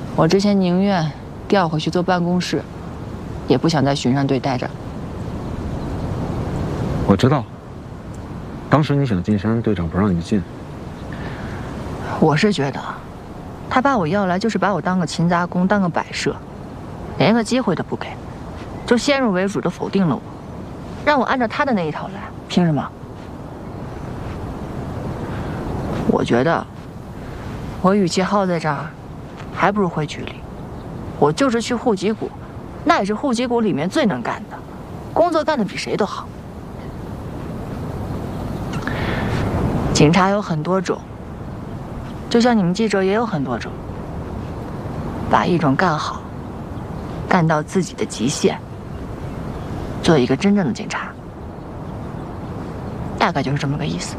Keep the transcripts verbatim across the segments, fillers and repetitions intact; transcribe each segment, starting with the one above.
我之前宁愿调回去坐办公室，也不想在巡山队待着。 我知道，当时你想进山，队长不让你进。 我是觉得，他把我要来就是把我当个勤杂工，当个摆设，连个机会都不给，就先入为主的否定了我，让我按照他的那一套来，凭什么？我觉得，我与其耗在这儿，还不如回局里。我就是去户籍股，那也是户籍股里面最能干的，工作干得比谁都好。警察有很多种，就像你们记者也有很多种。把一种干好，干到自己的极限，做一个真正的警察，大概就是这么个意思。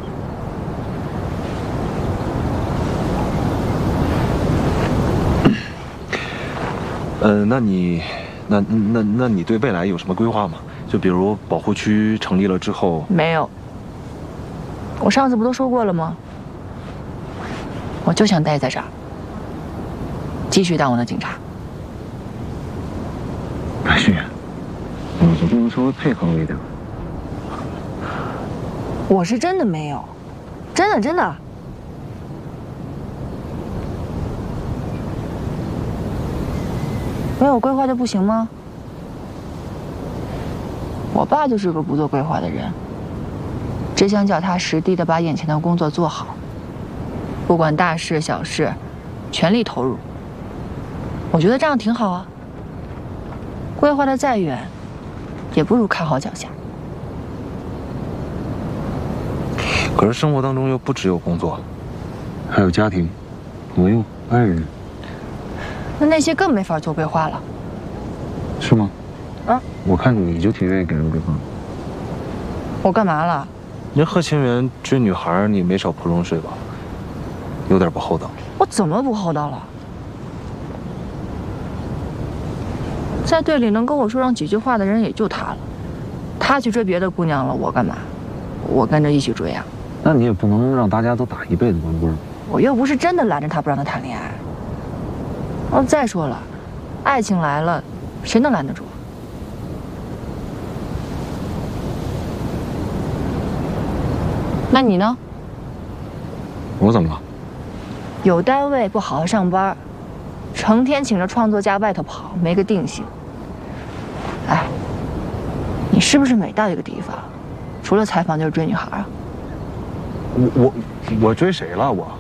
呃，那你，那那那你对未来有什么规划吗？就比如保护区成立了之后， 没有。我上次不都说过了吗？我就想待在这儿，继续当我的警察。 白雪，你就不能稍微配合我一点？ 我是真的没有，真的真的。没有规划就不行吗？我爸就是个不做规划的人，只想脚踏实地的把眼前的工作做好，不管大事小事，全力投入。我觉得这样挺好啊。规划的再远，也不如看好脚下。 可是生活当中又不只有工作，还有家庭、朋友、爱人。 那那些更没法做规划了。 是吗？ 啊， 我看你就挺愿意给人规划。 我干嘛了？ 人贺清源追女孩，你没少泼冷水吧？有点不厚道。 我怎么不厚道了？在队里能跟我说上几句话的人也就他了。他去追别的姑娘了，我干嘛？我跟着一起追啊。 那你也不能让大家都打一辈子光棍。 我又不是真的拦着他不让他谈恋爱。哦，再说了，爱情来了，谁能拦得住？那你呢？ 我怎么了？ 有单位不好好上班，成天请着创作家外头跑，没个定性。哎，你是不是每到一个地方，除了采访就是追女孩啊？ 我我我追谁了我？